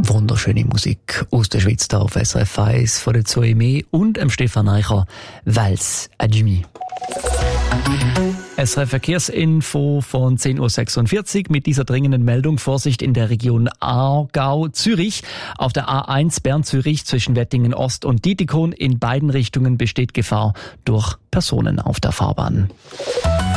Wunderschöne Musik aus der Schweiz hier auf SRF 1 von der Zoe und Stefan Eicher, Wels Adjumi. SRF Verkehrsinfo von 10.46 Uhr mit dieser dringenden Meldung. Vorsicht in der Region Aargau-Zürich. Auf der A1 Bern-Zürich zwischen Wettingen Ost und Dietikon in beiden Richtungen besteht Gefahr durch Personen auf der Fahrbahn.